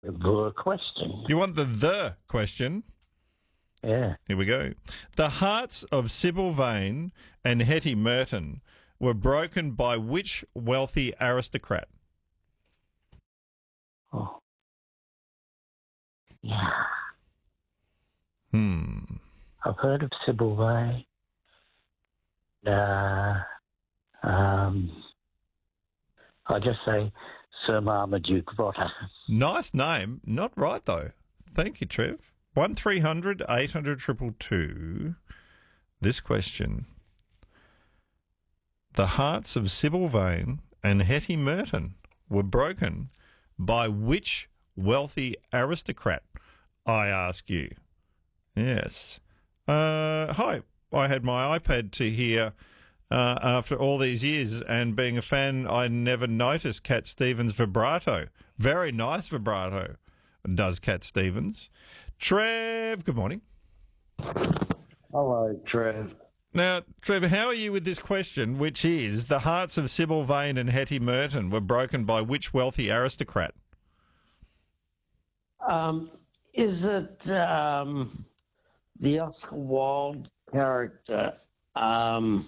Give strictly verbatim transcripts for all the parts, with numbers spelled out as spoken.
The question. You want the the question? Yeah. Here we go. The hearts of Sybil Vane and Hetty Merton were broken by which wealthy aristocrat? Oh. Yeah. Hmm. I've heard of Sybil Vane. Uh, um, I'll just say Sir Marmaduke Potter. Nice name. Not right, though. Thank you, Trev. one three hundred eight hundred two two two. This question. The hearts of Sybil Vane and Hetty Merton were broken by which wealthy aristocrat, I ask you? Yes. Uh, hi. I had my iPad to hear uh, after all these years, and being a fan, I never noticed Cat Stevens' vibrato. Very nice vibrato, does Cat Stevens. Trev, good morning. Hello, Trev. Now, Trevor, how are you with this question, which is the hearts of Sybil Vane and Hetty Merton were broken by which wealthy aristocrat? Um, is it um, the Oscar Wilde character? Um,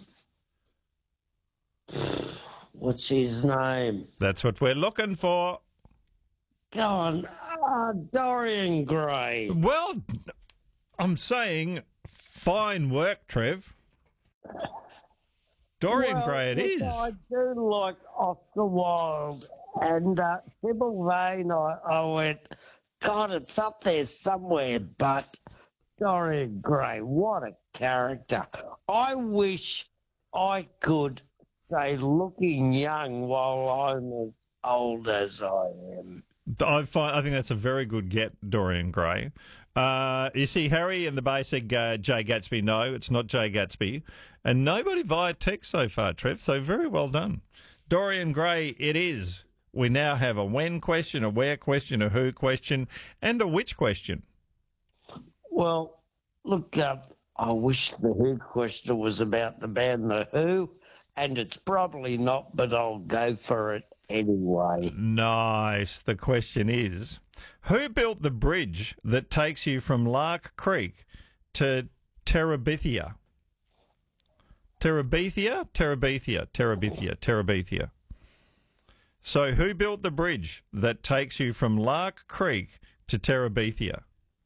what's his name? That's what we're looking for. Go on, uh, Dorian Gray. Well, I'm saying fine work, Trev. Dorian well, Gray it look, is. I do like Oscar Wilde and uh, Sybil Vane. I, I went, God, it's up there somewhere, but Dorian Gray, what a character. I wish I could stay looking young while I'm as old as I am. I find I think that's a very good get, Dorian Gray. Uh, you see, Harry in the basic uh, Jay Gatsby. No, it's not Jay Gatsby, and nobody via text so far, Trev. So very well done, Dorian Gray. It is. We now have a when question, a where question, a who question, and a which question. Well, look, uh, I wish the Who question was about the band The Who, and it's probably not, but I'll go for it anyway. Nice. The question is, who built the bridge that takes you from Lark Creek to Terabithia? Terabithia? Terabithia. Terabithia. Terabithia. So who built the bridge that takes you from Lark Creek to Terabithia?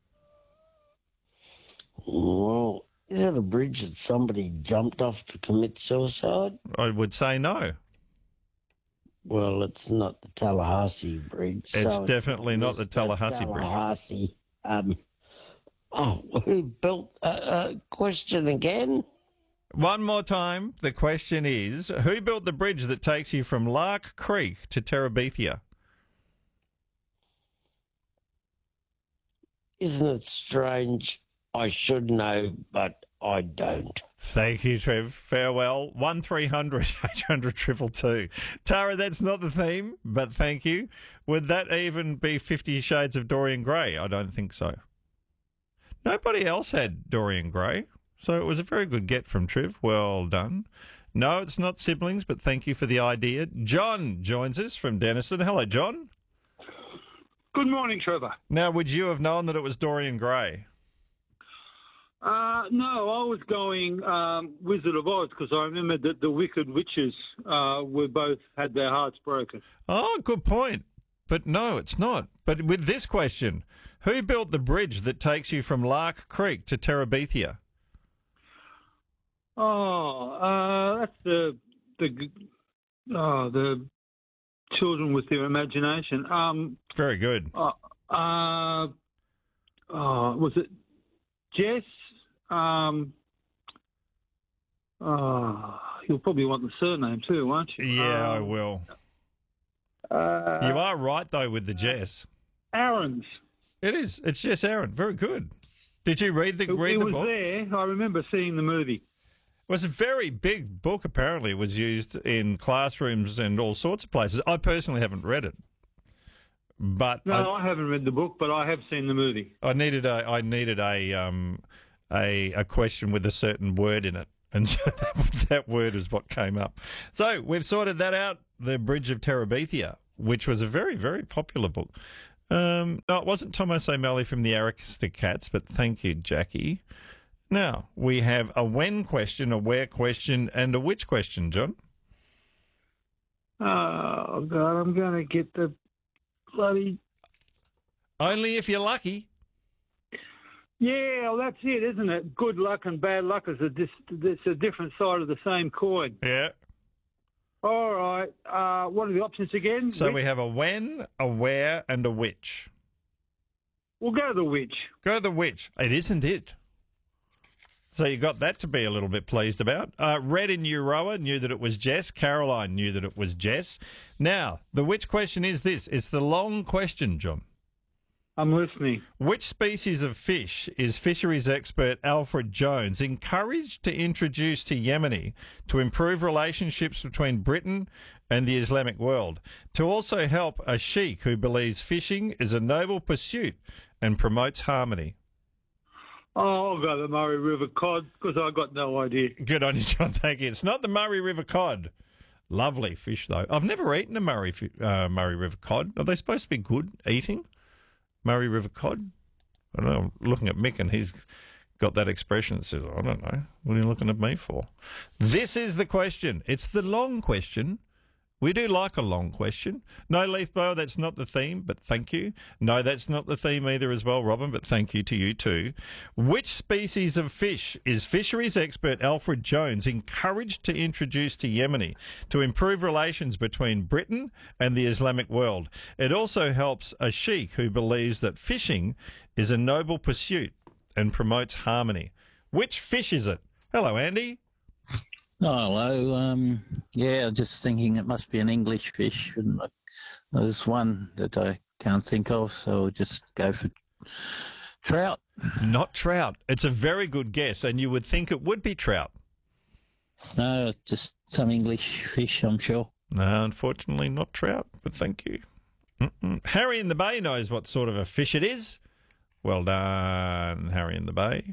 Well, is it a bridge that somebody jumped off to commit suicide? I would say no. Well, it's not the Tallahassee Bridge. It's so definitely it's not the Tallahassee Bridge. Tallahassee. Um, oh, who built a uh, uh, question again? One more time. The question is, who built the bridge that takes you from Lark Creek to Terabithia? Isn't it strange? I should know, but I don't. Thank you, Trev. Farewell. one three hundred eight hundred two two two. Tara, that's not the theme, but thank you. Would that even be Fifty Shades of Dorian Gray? I don't think so. Nobody else had Dorian Gray, so it was a very good get from Trev. Well done. No, it's not siblings, but thank you for the idea. John joins us from Denison. Hello, John. Good morning, Trevor. Now, would you have known that it was Dorian Gray? Uh, no, I was going um, Wizard of Oz because I remember that the Wicked Witches uh, were both had their hearts broken. Oh, good point. But no, it's not. But with this question, who built the bridge that takes you from Lark Creek to Terabithia? Oh, uh, that's the the oh, the children with their imagination. Um, Very good. Uh, uh, oh, was it Jess? Um, oh, you'll probably want the surname too, won't you? Yeah, um, I will. Uh, You are right, though, with the Jess. Aaron's. It is. It's Jess Aaron. Very good. Did you read the It, read it the was book? there. I remember seeing the movie. It was a very big book, apparently. It was used in classrooms and all sorts of places. I personally haven't read it. But No, I, I haven't read the book, but I have seen the movie. I needed a I needed a um a a question with a certain word in it, and so that word is what came up. So we've sorted that out. The Bridge of Terabithia, which was a very very popular book. Um, no, it wasn't Thomas O'Malley from the Aristocats, but thank you, Jackie. Now, we have a when question, a where question, and a which question, John. Oh, God, I'm going to get the bloody... Only if you're lucky. Yeah, well, that's it, isn't it? Good luck and bad luck is a, dis- it's a different side of the same coin. Yeah. All right. Uh, what are the options again? So Which? we have a when, a where, and a which. We'll go the which. Go the which. It isn't it. So you got that to be a little bit pleased about. Uh, Red in Euroa knew that it was Jess. Caroline knew that it was Jess. Now, the which question is this. It's the long question, John. I'm listening. Which species of fish is fisheries expert Alfred Jones encouraged to introduce to Yemeni to improve relationships between Britain and the Islamic world, to also help a sheikh who believes fishing is a noble pursuit and promotes harmony? Oh, I'll go the Murray River cod because I got no idea. Good on you, John. Thank you. It's not the Murray River cod. Lovely fish, though. I've never eaten a Murray uh, Murray River cod. Are they supposed to be good eating? Murray River cod? I don't know. I'm looking at Mick and he's got that expression that says, I don't know. What are you looking at me for? This is the question. It's the long question. We do like a long question. No, Leithbow, that's not the theme, but thank you. No, that's not the theme either as well, Robin, but thank you to you too. Which species of fish is fisheries expert Alfred Jones encouraged to introduce to Yemeni to improve relations between Britain and the Islamic world? It also helps a sheikh who believes that fishing is a noble pursuit and promotes harmony. Which fish is it? Hello, Andy. Oh, hello. Um, yeah, just thinking it must be an English fish. And there's one that I can't think of, so I'll just go for trout. Not trout. It's a very good guess, and you would think it would be trout. No, just some English fish, I'm sure. No, unfortunately not trout, but thank you. Mm-mm. Harry in the Bay knows what sort of a fish it is. Well done, Harry in the Bay.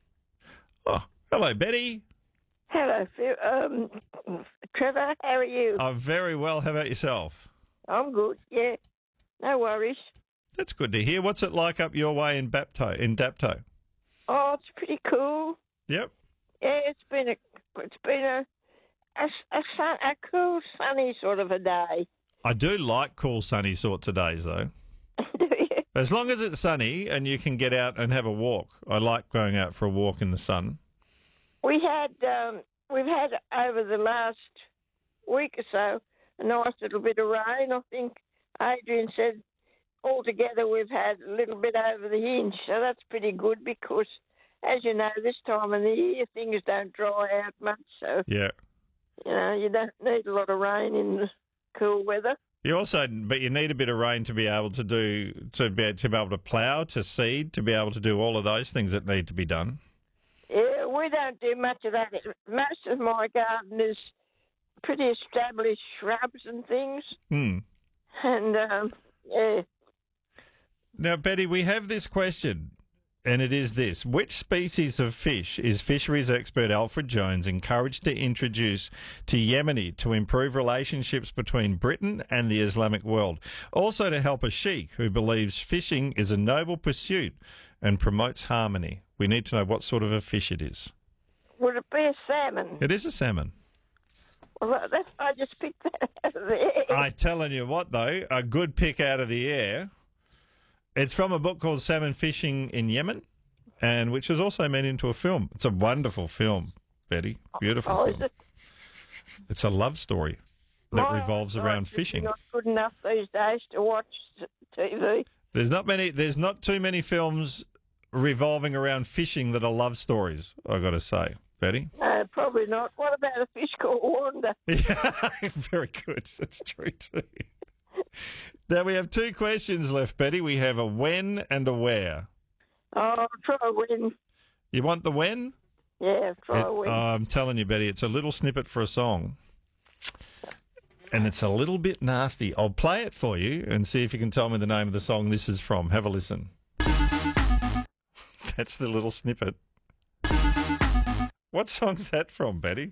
Oh, hello, Betty. Hello, Phil. Um, Trevor, how are you? I'm very well. How about yourself? I'm good, yeah. No worries. That's good to hear. What's it like up your way in Bapto, in Dapto? Oh, it's pretty cool. Yep. Yeah, it's been a, it's been a, a, a, sun, a cool, sunny sort of a day. I do like cool, sunny sorts of days, though. Do you? As long as it's sunny and you can get out and have a walk. I like going out for a walk in the sun. We had, um, we've had over the last week or so a nice little bit of rain. I think Adrian said altogether we've had a little bit over the inch, so that's pretty good because, as you know, this time of the year things don't dry out much, so Yeah. you know you don't need a lot of rain in the cool weather. You also, but you need a bit of rain to be able to do, to be, to be able to plough, to seed, to be able to do all of those things that need to be done. Yeah, we don't do much of that. Most of my garden is pretty established shrubs and things. Hmm. And, um, yeah. Now, Betty, we have this question, and it is this. Which species of fish is fisheries expert Alfred Jones encouraged to introduce to Yemeni to improve relationships between Britain and the Islamic world? Also to help a sheikh who believes fishing is a noble pursuit and promotes harmony. We need to know what sort of a fish it is. Would it be a salmon? It is a salmon. Well, that's, I just picked that out of the air. I'm telling you what, though, a good pick out of the air. It's from a book called Salmon Fishing in Yemen, and which was also made into a film. It's a wonderful film, Betty. Beautiful Oh, film. is it? It's a love story that My revolves eyesight's around just fishing. Not good enough these days to watch T V. There's not many. There's not too many films revolving around fishing that are love stories. I got to say, Betty. No, probably not. What about a fish called Wanda? Yeah, very good. That's true too. Now we have two questions left, Betty. We have a when and a where. Oh, try a win. You want the when? Yeah, try a It- win. I'm telling you, Betty, it's a little snippet for a song. And it's a little bit nasty. I'll play it for you and see if you can tell me the name of the song this is from. Have a listen. That's the little snippet. What song's that from, Betty?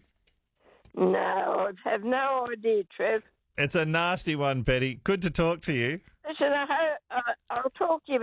No, I have no idea, Trev. It's a nasty one, Betty. Good to talk to you. Listen, I hope, uh, I'll talk to you